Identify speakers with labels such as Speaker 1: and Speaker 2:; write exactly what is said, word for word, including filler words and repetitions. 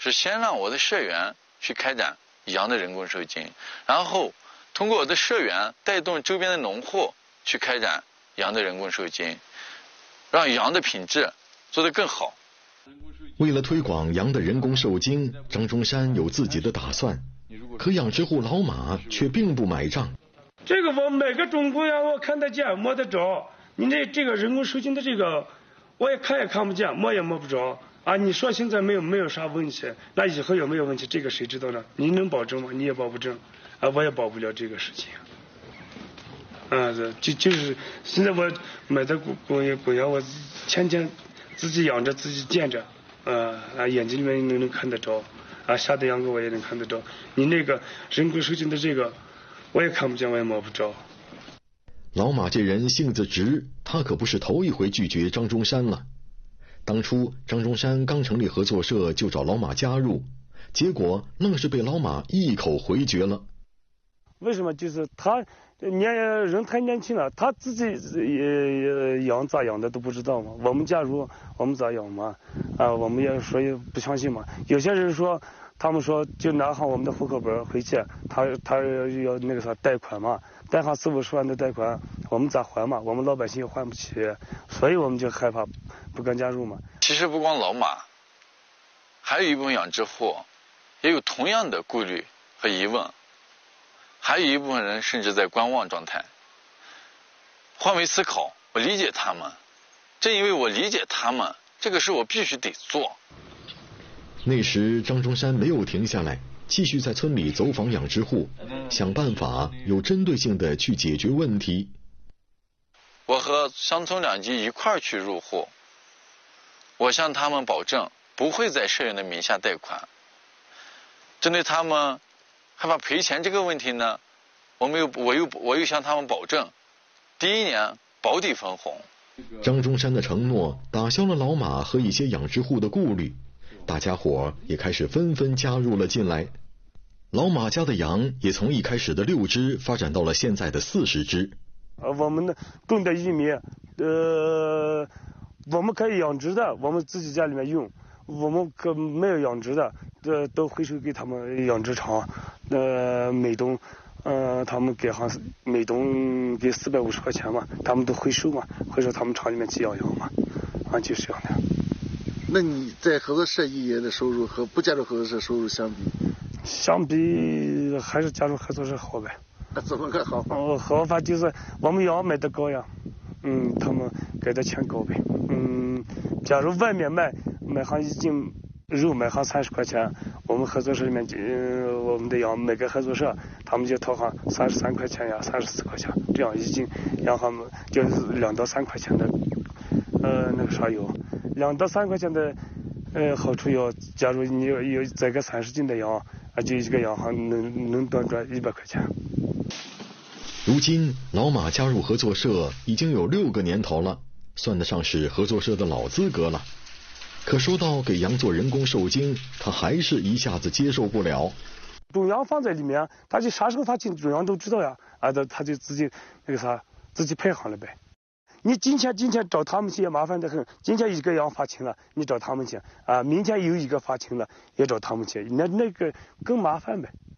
Speaker 1: 是先让我的社员去开展羊的人工受精，然后通过我的社员带动周边的农户去开展羊的人工受精，让羊的品质做得更好。
Speaker 2: 为了推广羊的人工受精，张中山有自己的打算，可养殖户老马却并不买账。
Speaker 3: 这个我买个种子呀，我看得见摸得着，你这这个人工受精的这个我也看也看不见，摸也摸不着啊！你说现在没有没有啥问题，那以后有没有问题，这个谁知道呢？你能保证吗？你也保不证啊，我也保不了这个事情啊！这就就是现在我买的公公羊公羊，我天天自己养着，自己见着，呃啊，眼睛里面能能看得着啊，下的羊羔我也能看得着。你那个人工受精的这个，我也看不见，我也摸不着。
Speaker 2: 老马这人性子直，他可不是头一回拒绝张中山了。当初张中山刚成立合作社就找老马加入，结果愣是被老马一口回绝了。
Speaker 3: 为什么？就是他年人太年轻了，他自己也养咋养的都不知道嘛。我们假如我们咋养嘛？啊，我们也说也不相信嘛。有些人说，他们说就拿上我们的户口本回去，他他要那个啥贷款嘛，贷上四五十万的贷款，我们咋还嘛？我们老百姓也还不起，所以我们就害怕，不敢加入嘛。
Speaker 1: 其实不光老马，还有一部分养殖户也有同样的顾虑和疑问，还有一部分人甚至在观望状态。换位思考，我理解他们，正因为我理解他们，这个事我必须得做。
Speaker 2: 那时张中山没有停下来，继续在村里走访养殖户，想办法有针对性的去解决问题。
Speaker 1: 我和乡村两级一块儿去入户，我向他们保证不会在社员的名下贷款。针对他们害怕赔钱这个问题呢，我们又我又我又向他们保证，第一年保底分红。
Speaker 2: 张中山的承诺打消了老马和一些养殖户的顾虑，大家伙也开始纷纷加入了进来。老马家的羊也从一开始的六只发展到了现在的四十只。
Speaker 3: 呃，我们的种的玉米，呃，我们可以养殖的，我们自己家里面用；我们可没有养殖的，呃，都回收给他们养殖场。呃，每吨，呃，他们给上每吨给四百五十块钱嘛，他们都回收嘛，回收他们厂里面去养羊嘛，啊，就是这样的。
Speaker 4: 那你在合作社一年的收入和不加入合作社收入相比？
Speaker 3: 相比还是加入合作社好呗。
Speaker 4: 那怎么个好法？
Speaker 3: 哦，好法就是我们羊卖的高呀，嗯，他们给的钱高呗。嗯，假如外面卖卖上一斤肉卖上三十块钱，我们合作社里面，呃，我们的羊每个合作社他们就掏上三十三块钱呀，三十四块钱，这样一斤羊他们就是两到三块钱的，呃，那个啥有，两到三块钱的，呃，好处有，假如你有有宰个三十斤的羊，啊，就一个羊还能能多赚一百块钱。
Speaker 2: 如今老马加入合作社已经有六个年头了，算得上是合作社的老资格了。可说到给羊做人工受精，他还是一下子接受不了。
Speaker 3: 种羊放在里面，他就啥时候发情，种羊都知道呀，啊，他他就自己那个啥，自己配好了呗。你今天今天找他们去也麻烦得很，今天一个羊发情了，你找他们去啊，明天有一个发情了，也找他们去，那那个更麻烦呗。